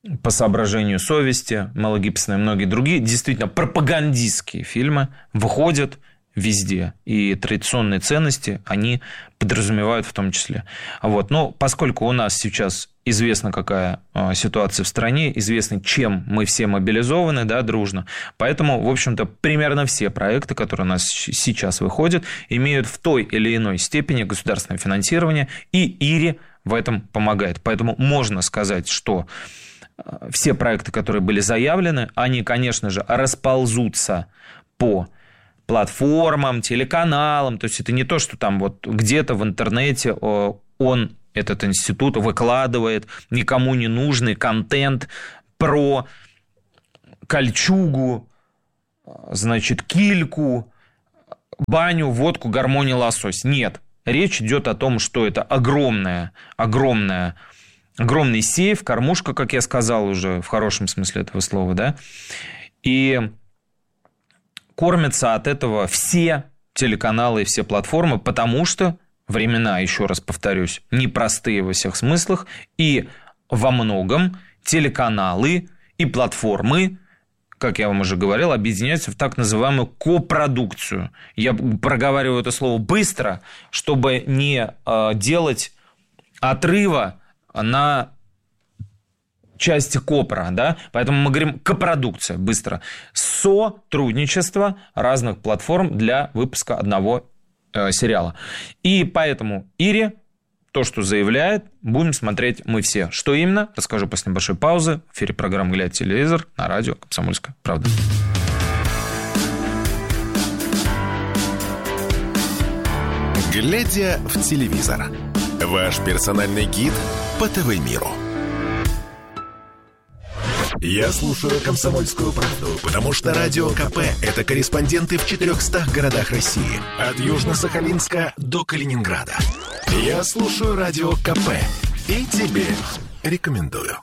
по соображению совести, Мела Гибсона и многие другие, действительно пропагандистские фильмы выходят везде. И традиционные ценности они подразумевают в том числе. Вот. Но поскольку у нас сейчас известно, какая ситуация в стране, известно, чем мы все мобилизованы, да, дружно, поэтому, в общем-то, примерно все проекты, которые у нас сейчас выходят, имеют в той или иной степени государственное финансирование, и ИРИ в этом помогает. Поэтому можно сказать, что все проекты, которые были заявлены, они, конечно же, расползутся по платформам, телеканалам. То есть это не то, что там вот где-то в интернете он, этот институт, выкладывает никому не нужный контент про кольчугу, значит, кильку, баню, водку, гармонь и лосось. Нет. Речь идет о том, что это огромный сейф, кормушка, как я сказал уже в хорошем смысле этого слова, да, и кормятся от этого все телеканалы и все платформы, потому что времена, еще раз повторюсь, непростые во всех смыслах, и во многом телеканалы и платформы, как я вам уже говорил, объединяются в так называемую копродукцию. Я проговариваю это слово быстро, чтобы не делать отрыва на части копра, да? Поэтому мы говорим копродукция, быстро. Сотрудничество разных платформ для выпуска одного сериала. И поэтому ИРИ, то, что заявляет, будем смотреть мы все. Что именно, расскажу после небольшой паузы. В эфире программы «Глядя телевизор» на радио «Комсомольская правда». «Глядя в телевизор» – ваш персональный гид по ТВ-миру. Я слушаю «Комсомольскую правду», потому что Радио КП – это корреспонденты в 400 городах России. От Южно-Сахалинска до Калининграда. Я слушаю Радио КП и тебе рекомендую.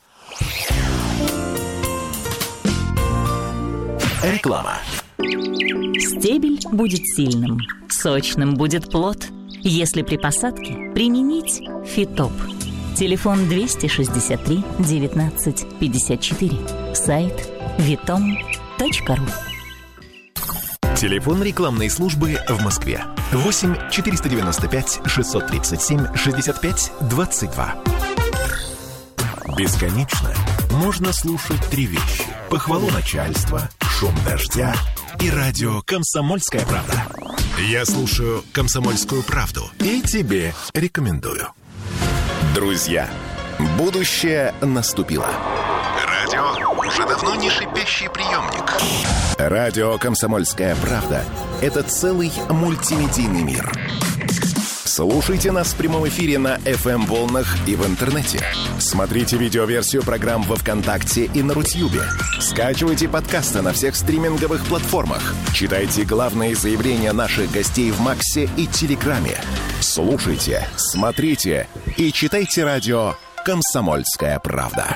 Реклама. Стебель будет сильным, сочным будет плод, если при посадке применить Фитоп. Телефон 263 19 54. Сайт vitom.ru. Телефон рекламной службы в Москве 8 495 637 65 22. Бесконечно можно слушать три вещи: похвалу начальства, шум дождя и радио «Комсомольская правда». Я слушаю «Комсомольскую правду» и тебе рекомендую. Друзья, будущее наступило. Радио уже давно не шипящий приемник. Радио «Комсомольская правда» — это целый мультимедийный мир. Слушайте нас в прямом эфире на FM-волнах и в интернете. Смотрите видеоверсию программ во ВКонтакте и на Рутьюбе. Скачивайте подкасты на всех стриминговых платформах. Читайте главные заявления наших гостей в Максе и Телеграме. Слушайте, смотрите и читайте радио «Комсомольская правда».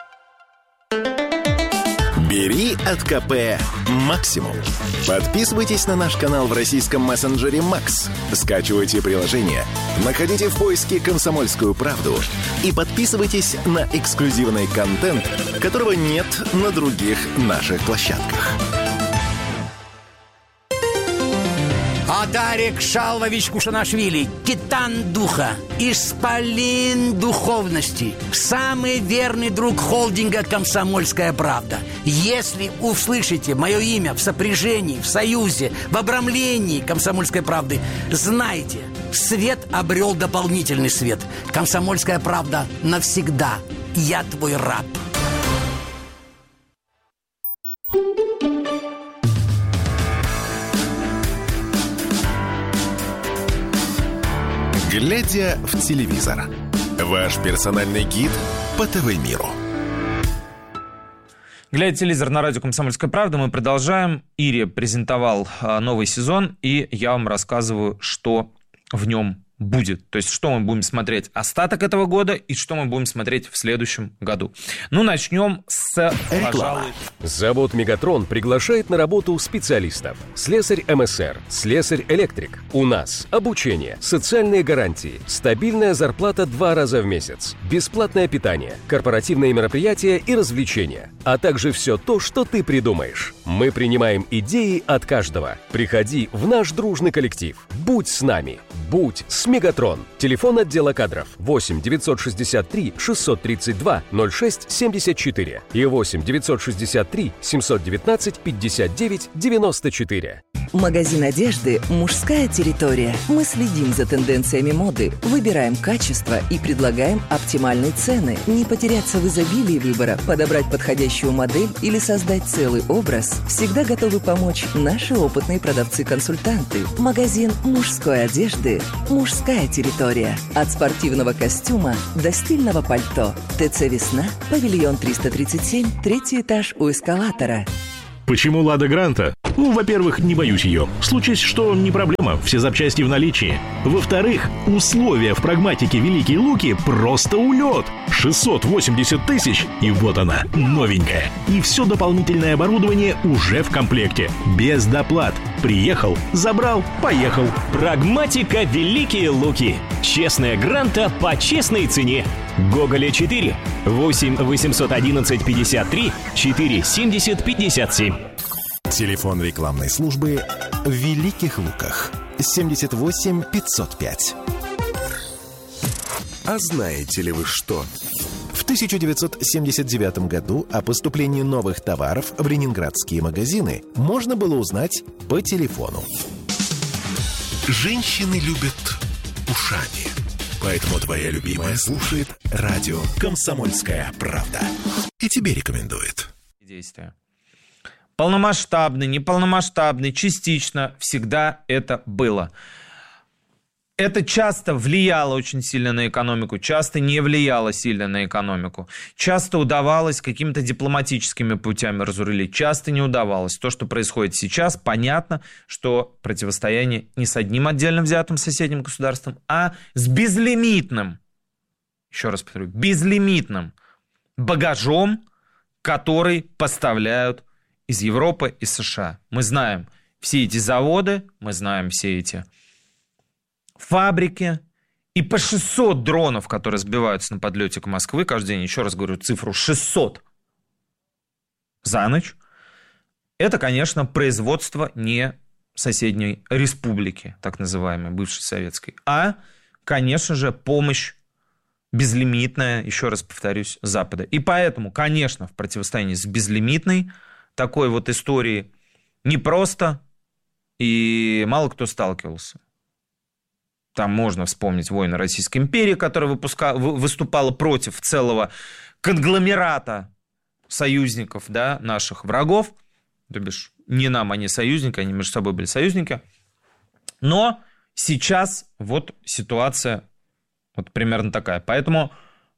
Бери от КП максимум. Подписывайтесь на наш канал в российском мессенджере Макс. Скачивайте приложение, находите в поиске «Комсомольскую правду» и подписывайтесь на эксклюзивный контент, которого нет на других наших площадках. Адарик Шалвович Кушанашвили, титан духа, исполин духовности, самый верный друг холдинга «Комсомольская правда». Если услышите мое имя в сопряжении, в союзе, в обрамлении «Комсомольской правды», знайте, свет обрел дополнительный свет. «Комсомольская правда» навсегда. Я твой раб. «Глядя в телевизор» – ваш персональный гид по ТВ-миру. «Глядя телевизор» на радио «Комсомольская правда» мы продолжаем. ИРИ презентовал новый сезон, и я вам рассказываю, что в нем будет. То есть, что мы будем смотреть остаток этого года и что мы будем смотреть в следующем году. Ну, начнем с... Пожалуй... Завод «Мегатрон» приглашает на работу специалистов. Слесарь МСР, слесарь-электрик. У нас обучение, социальные гарантии, стабильная зарплата 2 раза в месяц, бесплатное питание, корпоративные мероприятия и развлечения, а также все то, что ты придумаешь. Мы принимаем идеи от каждого. Приходи в наш дружный коллектив. Будь с нами. Будь с «Мегатрон». Телефон отдела кадров 8 963 632 06 74 и 8 963 719 59 94. Магазин одежды «Мужская территория». Мы следим за тенденциями моды, выбираем качество и предлагаем оптимальные цены. Не потеряться в изобилии выбора, подобрать подходящую модель или создать целый образ всегда готовы помочь наши опытные продавцы-консультанты. Магазин мужской одежды «Мужская территория». От спортивного костюма до стильного пальто. ТЦ «Весна», павильон 337, 3-й этаж у эскалатора. Почему «Лада Гранта»? Ну, во-первых, не боюсь ее. Случись, что не проблема, все запчасти в наличии. Во-вторых, условия в прагматике «Великие Луки» просто улет. 680 тысяч, и вот она, новенькая. И все дополнительное оборудование уже в комплекте. Без доплат. Приехал, забрал, поехал. Прагматика «Великие Луки». Честная Гранта по честной цене. Гоголя 4. 8 811 53 4 70 57. Телефон рекламной службы в Великих Луках 78 505. А знаете ли вы что? В 1979 году о поступлении новых товаров в ленинградские магазины можно было узнать по телефону. Женщины любят ушами. Поэтому твоя любимая слушает радио «Комсомольская правда». И тебе рекомендует. Действия. Полномасштабный, неполномасштабный, частично, всегда это было. Это часто влияло очень сильно на экономику, часто не влияло сильно на экономику. Часто удавалось какими-то дипломатическими путями разрулить, часто не удавалось. То, что происходит сейчас, понятно, что противостояние не с одним отдельно взятым соседним государством, а с безлимитным, еще раз повторю, безлимитным багажом, который поставляют из Европы и США. Мы знаем все эти заводы, мы знаем все эти фабрики. И по 600 дронов, которые сбиваются на подлете к Москве каждый день, еще раз говорю цифру 600 за ночь, это, конечно, производство не соседней республики, так называемой, бывшей советской, а, конечно же, помощь безлимитная, еще раз повторюсь, Запада. И поэтому, конечно, в противостоянии с безлимитной такой вот историей непросто, и мало кто сталкивался. Там можно вспомнить войны Российской империи, которая выступала против целого конгломерата союзников, да, наших врагов. То бишь, не нам они союзники, они между собой были союзники. Но сейчас вот ситуация вот примерно такая. Поэтому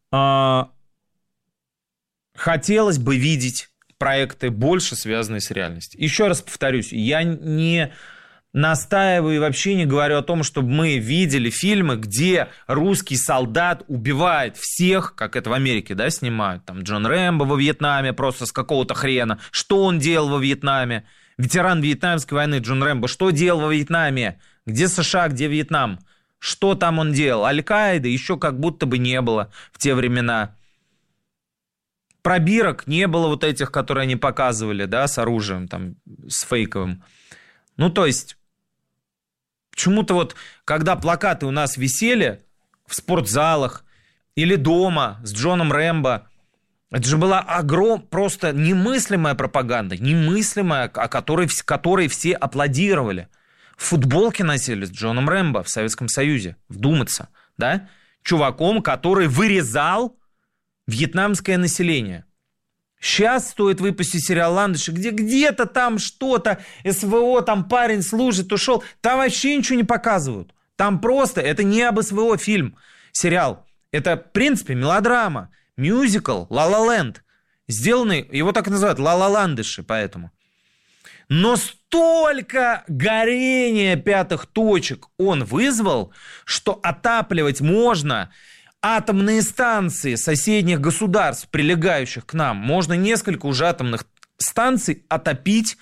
хотелось бы видеть проекты больше связанные с реальностью. Еще раз повторюсь, я не настаиваю и вообще не говорю о том, чтобы мы видели фильмы, где русский солдат убивает всех, как это в Америке, да, снимают. Там Джон Рэмбо во Вьетнаме просто с какого-то хрена. Что он делал во Вьетнаме? Ветеран Вьетнамской войны Джон Рэмбо что делал во Вьетнаме? Где США, где Вьетнам? Что там он делал? Аль-Каиды еще как будто бы не было в те времена. Пробирок не было вот этих, которые они показывали, да, с оружием, там, с фейковым. Ну, то есть, почему-то вот, когда плакаты у нас висели в спортзалах или дома с Джоном Рэмбо, это же была просто немыслимая пропаганда, немыслимая, о которой все аплодировали. Футболки носили с Джоном Рэмбо в Советском Союзе, вдуматься, да, чуваком, который вырезал вьетнамское население. Сейчас стоит выпустить сериал «Ландыши», где где-то там что-то, СВО, там парень служит, ушел. Там вообще ничего не показывают. Там просто, это не об СВО фильм, сериал. Это, в принципе, мелодрама, мюзикл «Ла-Ла Ленд». Сделанный, его так и называют «Ла-Ла Ландыши», поэтому. Но столько горения пятых точек он вызвал, что отапливать можно атомные станции соседних государств, прилегающих к нам. Можно несколько уже атомных станций отопить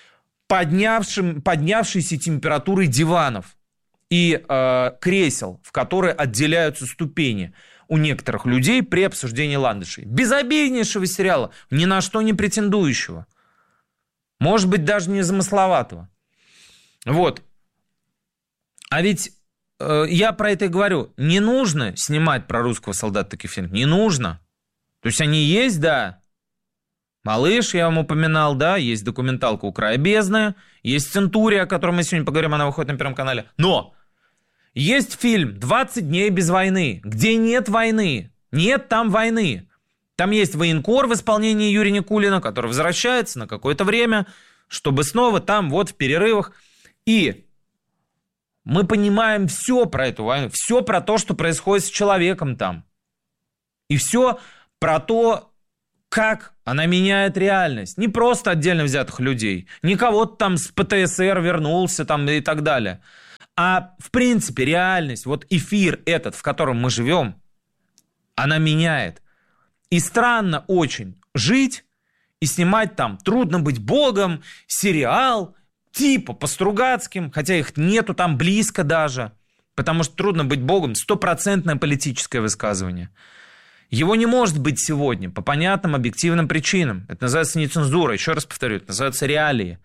поднявшейся температурой диванов и кресел, в которые отделяются ступени у некоторых людей при обсуждении ландышей. Безобиднейшего сериала, ни на что не претендующего. Может быть, даже не замысловатого. Вот. А ведь я про это и говорю. Не нужно снимать про русского солдата таких фильмов. Не нужно. То есть они есть, да. «Малыш», я вам упоминал, да. Есть документалка «У края бездны». Есть «Центурия», о которой мы сегодня поговорим. Она выходит на Первом канале. Но есть фильм «20 дней без войны», где нет войны. Нет там войны. Там есть военкор в исполнении Юрия Никулина, который возвращается на какое-то время, чтобы снова там вот в перерывах. И мы понимаем все про эту войну, все про то, что происходит с человеком там. И все про то, как она меняет реальность. Не просто отдельно взятых людей, не кого-то там с ПТСР вернулся там и так далее. А в принципе реальность, вот эфир этот, в котором мы живем, она меняет. И странно очень жить и снимать там «Трудно быть богом», сериал типа по Стругацким, хотя их нету там близко даже, потому что «Трудно быть богом» 100% политическое высказывание. Его не может быть сегодня по понятным объективным причинам. Это называется нецензура, еще раз повторю, это называется реалии.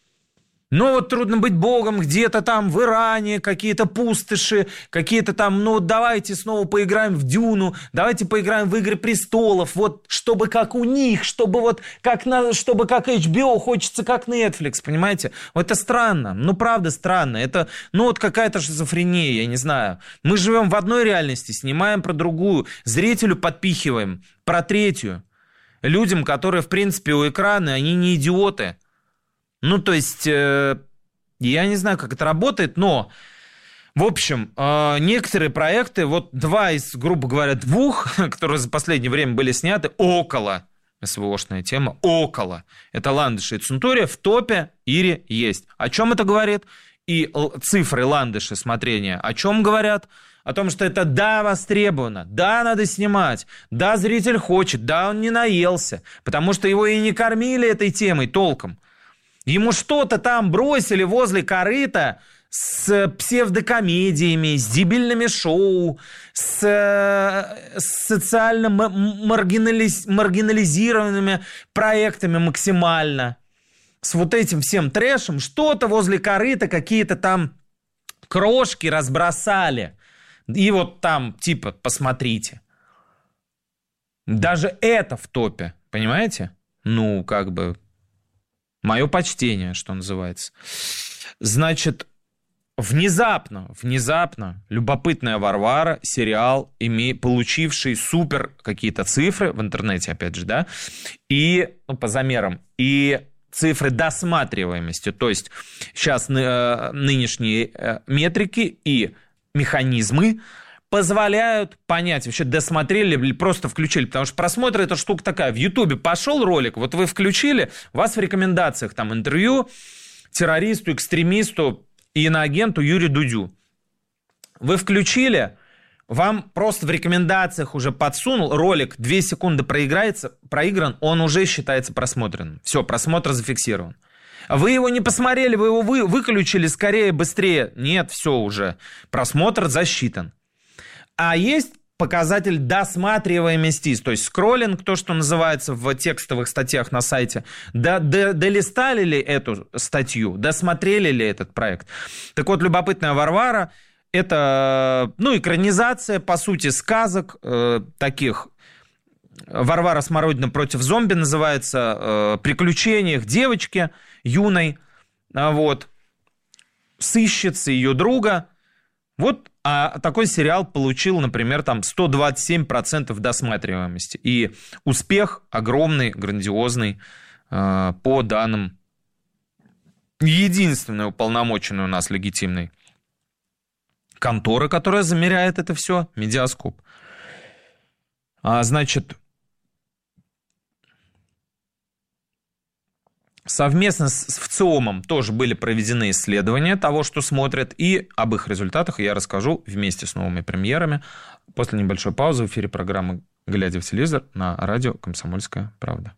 Но вот «Трудно быть богом», где-то там в Иране какие-то пустоши, какие-то там, ну давайте снова поиграем в Дюну, давайте поиграем в Игры престолов, вот чтобы как у них, чтобы вот чтобы как HBO, хочется как Netflix, понимаете? Вот это странно, ну правда странно, это ну вот какая-то шизофрения, я не знаю. Мы живем в одной реальности, снимаем про другую, зрителю подпихиваем про третью. Людям, которые в принципе у экрана, они не идиоты. Ну, то есть, я не знаю, как это работает, но, в общем, некоторые проекты, вот два из, грубо говоря, двух, которые за последнее время были сняты, около, СВОшная тема, около, это «Ландыши» и «Центурия» в топе Ири есть. О чем это говорит? И цифры «Ландыши» смотрения о чем говорят? О том, что это да, востребовано, да, надо снимать, да, зритель хочет, да, он не наелся, потому что его и не кормили этой темой толком. Ему что-то там бросили возле корыта с псевдокомедиями, с дебильными шоу, с социально маргинализированными проектами максимально. С вот этим всем трэшем что-то возле корыта, какие-то там крошки разбросали. И вот там типа посмотрите. Даже это в топе, понимаете? Ну, как бы... Мое почтение, что называется. Значит, внезапно, «Любопытная Варвара», сериал, получивший супер какие-то цифры в интернете, опять же, да, и, ну, по замерам, и цифры досматриваемости, то есть сейчас нынешние метрики и механизмы позволяют понять, вообще досмотрели или просто включили. Потому что просмотр — это штука такая. В Ютубе пошел ролик, вот вы включили, у вас в рекомендациях там интервью террористу, экстремисту и иноагенту Юрию Дудю. Вы включили, вам просто в рекомендациях уже подсунул, ролик 2 секунды проигран, он уже считается просмотренным. Все, просмотр зафиксирован. Вы его не посмотрели, вы его выключили скорее, быстрее. Нет, все уже, просмотр засчитан. А есть показатель досматриваемости, то есть скроллинг, то, что называется в текстовых статьях на сайте. Долистали ли эту статью, досмотрели ли этот проект? Так вот, «Любопытная Варвара» — это, ну, экранизация, по сути, сказок таких. «Варвара Смородина против зомби» называется, приключениях девочки юной, вот, сыщицы ее друга. Вот, а такой сериал получил, например, там 127% досматриваемости. И успех огромный, грандиозный, по данным единственной уполномоченной у нас легитимной конторы, которая замеряет это все, Медиаскоп. Значит, Совместно с ВЦИОМом тоже были проведены исследования того, что смотрят, и об их результатах я расскажу вместе с новыми премьерами после небольшой паузы в эфире программы «Глядя в телевизор» на радио «Комсомольская правда».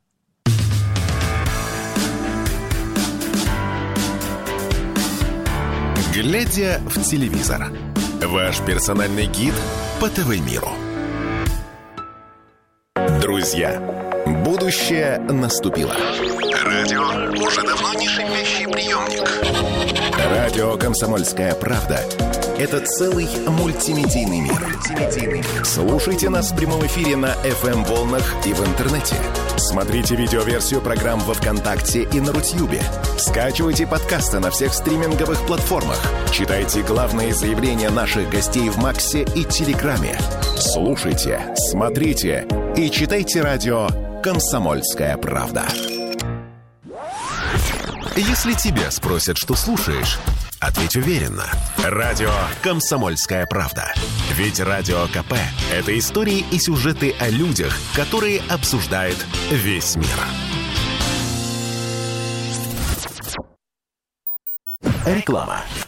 «Глядя в телевизор» – ваш персональный гид по ТВ-миру. Друзья, будущее наступило. Радио уже давно не шипящий приемник. Радио «Комсомольская правда» — это целый мультимедийный мир. Слушайте нас в прямом эфире на FM-волнах и в интернете. Смотрите видеоверсию программ во ВКонтакте и на Рутьюбе. Скачивайте подкасты на всех стриминговых платформах. Читайте главные заявления наших гостей в Максе и Телеграме. Слушайте, смотрите и читайте радио «Комсомольская правда». Если тебя спросят, что слушаешь, ответь уверенно. Радио «Комсомольская правда». Ведь Радио КП – это истории и сюжеты о людях, которые обсуждает весь мир. Реклама.